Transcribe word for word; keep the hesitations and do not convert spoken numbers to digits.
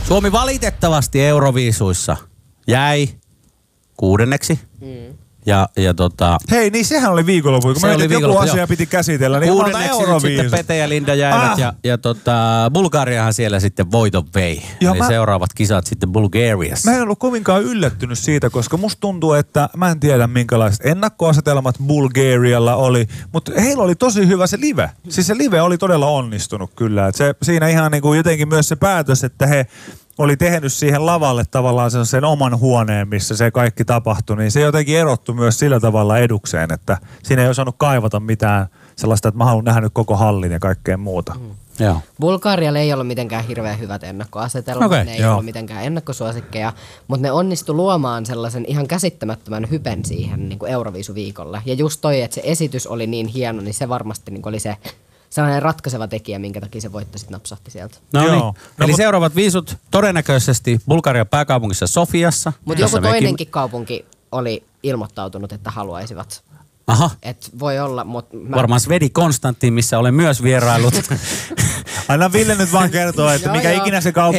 Suomi valitettavasti Euroviisuissa jäi kuudenneksi. Mm. Ja, ja tota... Hei, niin sehän oli viikonloppu, kun se mä oli joku asia joo. piti käsitellä. Niin kuudenneksi nyt sitten Pete ja Linda jäivät ah. ja, ja tota, Bulgariahan siellä sitten voiton vei. Joo, eli mä... seuraavat kisat sitten Bulgariassa. Mä en ollut kovinkaan yllättynyt siitä, koska musta tuntuu, että mä en tiedä minkälaiset ennakkoasetelmat Bulgarialla oli, mutta heillä oli tosi hyvä se live. Siis se live oli todella onnistunut kyllä. Et se, siinä ihan niin kuin jotenkin myös se päätös, että he oli tehnyt siihen lavalle tavallaan sen, sen oman huoneen, missä se kaikki tapahtui, niin se jotenkin erottu myös sillä tavalla edukseen, että siinä ei ole saanut kaivata mitään sellaista, että mä haluan nähdä nyt koko hallin ja kaikkea muuta. Mm. Joo. Bulgarialla ei ollut mitenkään hirveän hyvät ennakkoasetelmat, okay, ne ei joo. ollut mitenkään ennakkosuosikkeja, mutta ne onnistu luomaan sellaisen ihan käsittämättömän hypen siihen niin kuin Euroviisuviikolle. Ja just toi, että se esitys oli niin hieno, niin se varmasti niin kuin oli se sellainen ratkaiseva tekijä, minkä takia se voitto sitten napsahti sieltä. No niin. No, eli mut... seuraavat viisut todennäköisesti Bulgarian pääkaupungissa Sofiassa. Mutta joku toinenkin mekin... kaupunki oli ilmoittautunut, että haluaisivat. Aha. Et voi olla, mutta... Mä... Varmaan Svedi Konstantin, missä olen myös vierailut. Anna Ville nyt vaan kertoa, että mikä ikinä se kaupunki